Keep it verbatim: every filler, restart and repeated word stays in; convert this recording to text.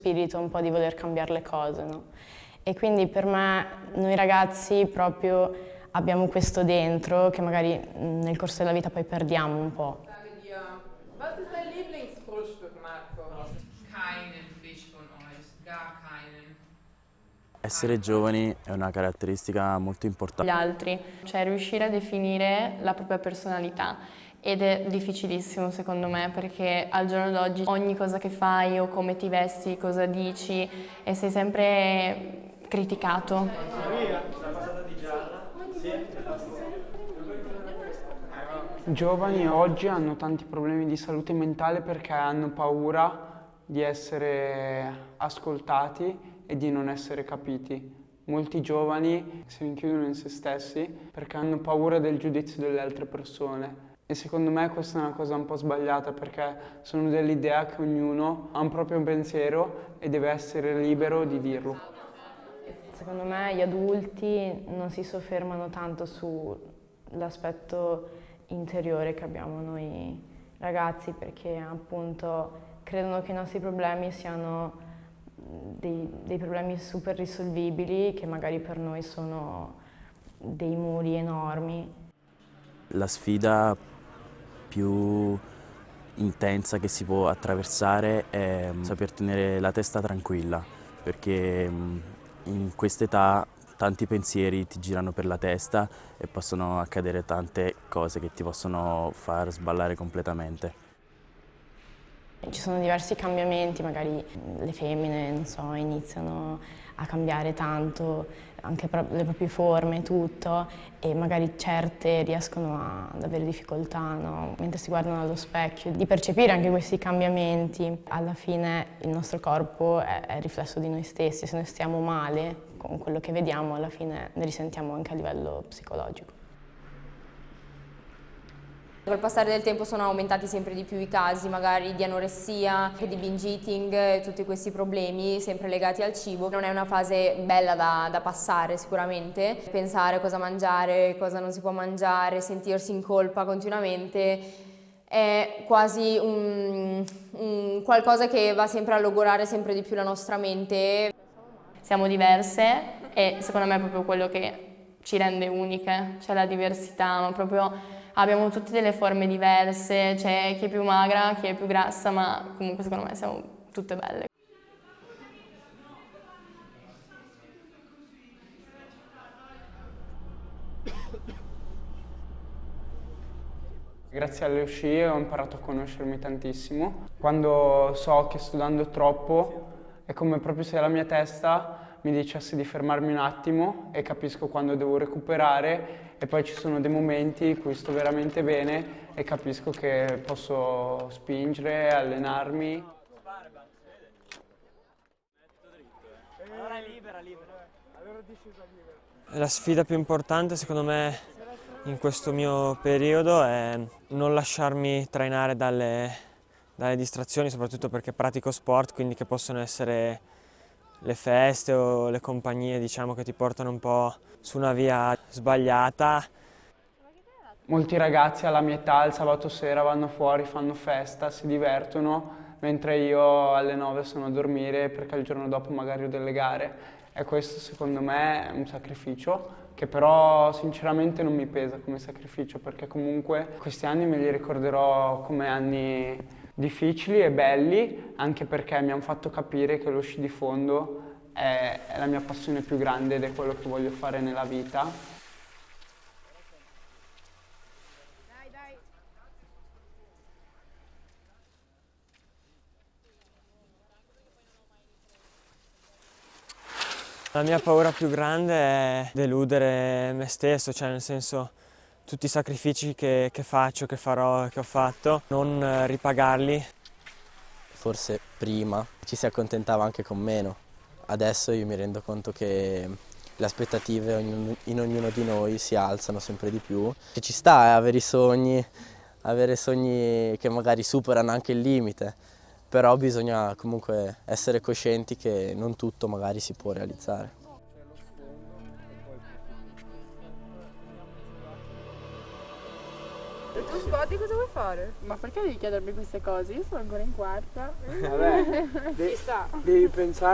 spirito un po' di voler cambiare le cose, no? E quindi per me, noi ragazzi proprio abbiamo questo dentro che magari nel corso della vita poi perdiamo un po'. Was ist dein Lieblingsfrühstück, Marco? Keinen Fisch von euch, gar keinen. Essere giovani è una caratteristica molto importante. Gli altri, cioè riuscire a definire la propria personalità. Ed è difficilissimo secondo me, perché al giorno d'oggi ogni cosa che fai o come ti vesti, cosa dici, e sei sempre criticato. I giovani oggi hanno tanti problemi di salute mentale perché hanno paura di essere ascoltati e di non essere capiti. Molti giovani si rinchiudono in se stessi perché hanno paura del giudizio delle altre persone. E secondo me questa è una cosa un po' sbagliata, perché sono dell'idea che ognuno ha un proprio pensiero e deve essere libero di dirlo. Secondo me gli adulti non si soffermano tanto sull'aspetto interiore che abbiamo noi ragazzi, perché appunto credono che i nostri problemi siano dei, dei problemi super risolvibili, che magari per noi sono dei muri enormi. La sfida più intensa che si può attraversare è saper tenere la testa tranquilla, perché in quest'età tanti pensieri ti girano per la testa e possono accadere tante cose che ti possono far sballare completamente. Ci sono diversi cambiamenti, magari le femmine, non so, iniziano a cambiare tanto, anche le proprie forme, tutto, e magari certe riescono a, ad avere difficoltà, no? Mentre si guardano allo specchio, di percepire anche questi cambiamenti. Alla fine il nostro corpo è, è il riflesso di noi stessi, se noi stiamo male con quello che vediamo, alla fine ne risentiamo anche a livello psicologico. Col passare del tempo sono aumentati sempre di più i casi magari di anoressia, di binge eating, tutti questi problemi sempre legati al cibo. Non è una fase bella da, da passare sicuramente, pensare cosa mangiare, cosa non si può mangiare, sentirsi in colpa continuamente è quasi un, un qualcosa che va sempre a logorare sempre di più la nostra mente. Siamo diverse e secondo me è proprio quello che ci rende uniche, cioè la diversità, ma proprio abbiamo tutte delle forme diverse, c'è chi è più magra, chi è più grassa, ma comunque secondo me siamo tutte belle. Grazie alle uscite ho imparato a conoscermi tantissimo. Quando so che sto dando troppo è come proprio se la mia testa mi dicesse di fermarmi un attimo e capisco quando devo recuperare, e poi ci sono dei momenti in cui sto veramente bene e capisco che posso spingere, allenarmi. La sfida più importante secondo me in questo mio periodo è non lasciarmi trainare dalle, dalle distrazioni, soprattutto perché pratico sport, quindi che possono essere le feste o le compagnie, diciamo, che ti portano un po' su una via sbagliata. Molti ragazzi alla mia età il sabato sera vanno fuori, fanno festa, si divertono, mentre io alle nove sono a dormire perché il giorno dopo magari ho delle gare. E questo secondo me è un sacrificio che però sinceramente non mi pesa come sacrificio, perché comunque questi anni me li ricorderò come anni difficili e belli, anche perché mi hanno fatto capire che lo sci di fondo è, è la mia passione più grande ed è quello che voglio fare nella vita. Dai, dai. La mia paura più grande è deludere me stesso, cioè nel senso tutti i sacrifici che, che faccio, che farò, che ho fatto, non ripagarli. Forse prima ci si accontentava anche con meno, adesso io mi rendo conto che le aspettative in ognuno di noi si alzano sempre di più. E ci sta eh, avere i sogni, avere sogni che magari superano anche il limite, però bisogna comunque essere coscienti che non tutto magari si può realizzare. E tu Scotty cosa vuoi fare? fare? Ma perché devi chiedermi queste cose? Io sono ancora in quarta. Vabbè, de- devi pensare